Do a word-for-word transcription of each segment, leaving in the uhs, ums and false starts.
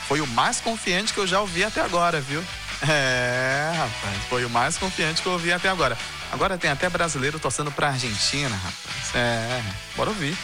foi o mais confiante que eu já ouvi até agora, viu? É, rapaz, foi o mais confiante que eu ouvi até agora. Agora tem até brasileiro torcendo pra Argentina, rapaz. É, bora ouvir.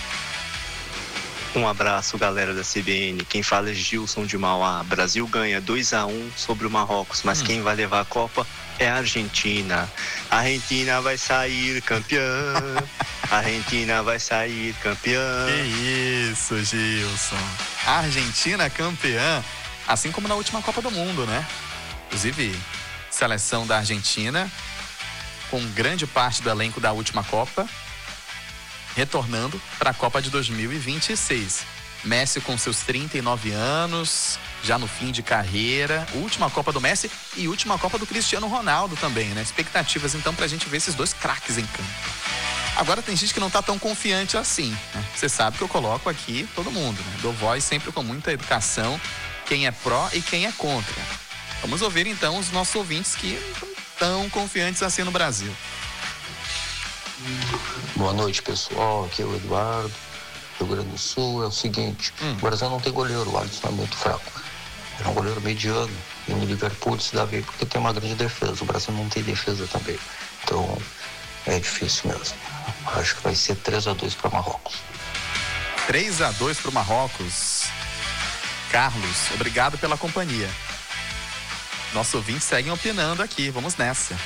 Um abraço, galera da C B N. Quem fala é Gilson de Mauá. Brasil ganha dois a um sobre o Marrocos, mas hum. quem vai levar a Copa é a Argentina. A Argentina vai sair campeã. A Argentina vai sair campeã. Que isso, Gilson. A Argentina campeã, assim como na última Copa do Mundo, né? Inclusive, seleção da Argentina, com grande parte do elenco da última Copa, retornando para a Copa de dois mil e vinte e seis. Messi com seus trinta e nove anos, já no fim de carreira, última Copa do Messi e última Copa do Cristiano Ronaldo também, né? Expectativas então pra gente ver esses dois craques em campo. Agora tem gente que não tá tão confiante assim, né? Você sabe que eu coloco aqui todo mundo, né? Dou voz sempre com muita educação, quem é pró e quem é contra. Vamos ouvir então os nossos ouvintes que não estão tão confiantes assim no Brasil. Boa noite, pessoal. Aqui é o Eduardo, Rio Grande do Sul. É o seguinte, hum. o Brasil não tem goleiro, o Alisson é muito fraco. É um goleiro mediano. E no Liverpool se dá bem porque tem uma grande defesa. O Brasil não tem defesa também. Então, é difícil mesmo. Acho que vai ser três a dois para Marrocos. três a dois para o Marrocos. Carlos, obrigado pela companhia. Nossos ouvintes seguem opinando aqui. Vamos nessa.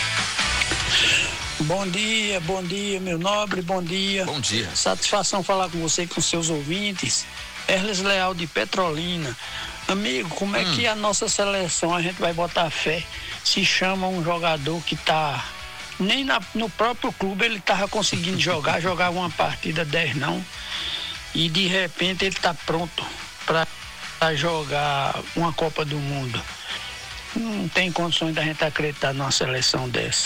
Bom dia, bom dia, meu nobre, bom dia. Bom dia. Satisfação falar com você e com seus ouvintes. Erles Leal de Petrolina. Amigo, como é hum. que a nossa seleção, a gente vai botar fé, se chama um jogador que tá... Nem na, no próprio clube ele tava conseguindo jogar, jogava uma partida dez não. E de repente ele tá pronto para jogar uma Copa do Mundo. Não tem condições da gente acreditar numa seleção dessa.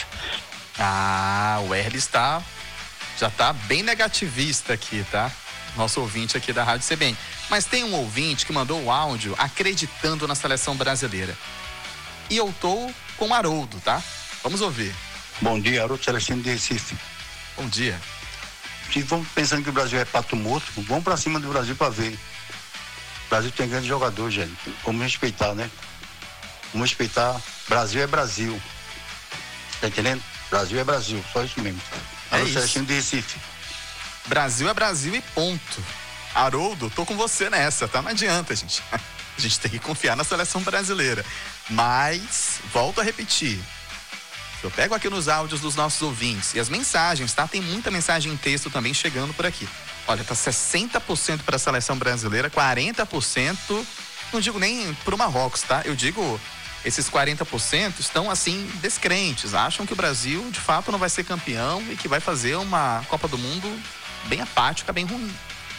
Ah, o Erles está, já tá bem negativista aqui, tá? Nosso ouvinte aqui da Rádio C B N. Mas tem um ouvinte que mandou o áudio acreditando na seleção brasileira. E eu tô com o Haroldo, tá? Vamos ouvir. Bom dia, Haroldo Celestino de Recife. Bom dia. Se vamos pensando que o Brasil é pato morto, vamos pra cima do Brasil pra ver. O Brasil tem grande jogador, gente. Vamos respeitar, né? Vamos respeitar. Brasil é Brasil. Tá entendendo? Brasil é Brasil, só isso mesmo. É Haroldo isso. Celestino de Recife. Brasil é Brasil e ponto. Haroldo, tô com você nessa, tá? Não adianta, gente. A gente tem que confiar na seleção brasileira. Mas, volto a repetir. Eu pego aqui nos áudios dos nossos ouvintes e as mensagens, tá? Tem muita mensagem em texto também chegando por aqui. Olha, tá sessenta por cento para a seleção brasileira, quarenta por cento, não digo nem pro Marrocos, tá? Eu digo, esses quarenta por cento estão assim descrentes, acham que o Brasil de fato não vai ser campeão e que vai fazer uma Copa do Mundo bem apática, bem ruim.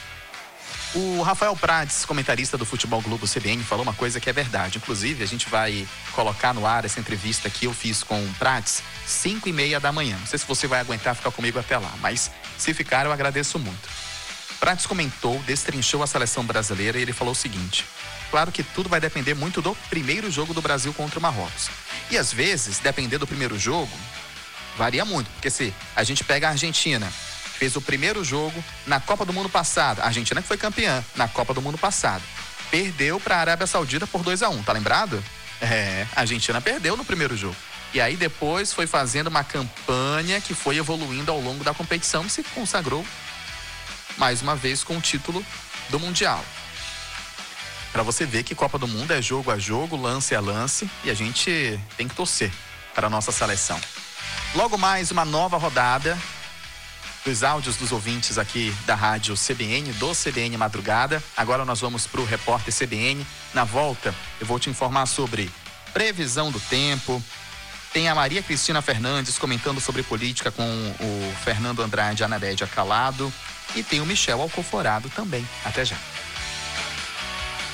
O Rafael Prades, comentarista do Futebol Globo C B N, falou uma coisa que é verdade. Inclusive, a gente vai colocar no ar essa entrevista que eu fiz com o Prades, cinco e meia da manhã. Não sei se você vai aguentar ficar comigo até lá, mas se ficar, eu agradeço muito. Prades comentou, destrinchou a seleção brasileira e ele falou o seguinte: claro que tudo vai depender muito do primeiro jogo do Brasil contra o Marrocos. E às vezes, depender do primeiro jogo, varia muito, porque se a gente pega a Argentina, fez o primeiro jogo na Copa do Mundo passada. A Argentina que foi campeã na Copa do Mundo passado. Perdeu para a Arábia Saudita por dois a um, tá lembrado? É, a Argentina perdeu no primeiro jogo. E aí depois foi fazendo uma campanha que foi evoluindo ao longo da competição e se consagrou mais uma vez com o título do Mundial. Para você ver que Copa do Mundo é jogo a jogo, lance a lance, e a gente tem que torcer para a nossa seleção. Logo mais uma nova rodada dos áudios dos ouvintes aqui da rádio C B N, do C B N Madrugada. Agora nós vamos para o repórter C B N. Na volta, eu vou te informar sobre previsão do tempo. Tem a Maria Cristina Fernandes comentando sobre política com o Fernando Andrade e a Anabédia Calado. E tem o Michel Alcoforado também. Até já.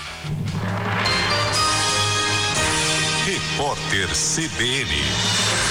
Repórter C B N.